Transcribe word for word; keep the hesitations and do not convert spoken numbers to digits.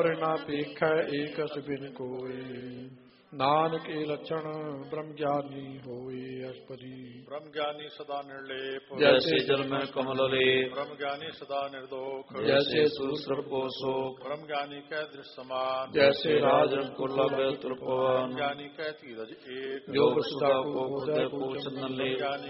ਨਾ ਪੇਖੈ ਏਕਸ ਬਿਨ ਕੋਇ। ਨਾਨਕ ਏ ਲਛਣ ਬ੍ਰਹਮ ਗਿਆਨੀ ਹੋਏ। ਅਸਪਦੀ ਬ੍ਰਹਮ ਗਿਆਨੀ ਸਦਾ ਨਿਰਲੇਪ, ਜੈਸੇ ਜਲ ਮੈਂ ਕਮਲ ਲੇਪ। ਬ੍ਰਹਮ ਗਿਆਨੀ ਸਦਾ ਨਿਰਦੋਖ, ਜੈਸੇ ਸੂਸਰ ਕੋ ਸੋਖ। ਬ੍ਰਹਮ ਗਿਆਨੀ ਕੈ ਦ੍ਰਿਸ਼ ਸਮਾਨ, ਜੈਸੇ ਰਾਜ ਰੰਗ ਲਗੈ ਤੁਰ ਬ੍ਰਹਮ ਪਵਨ। ਗਿਆਨੀ ਕੈ ਧੀਰਜ ਏਕ, ਜੋ ਵਸੁਦਾ ਕੋ ਬੋਧੈ ਪੂਛ ਨ ਲੇ।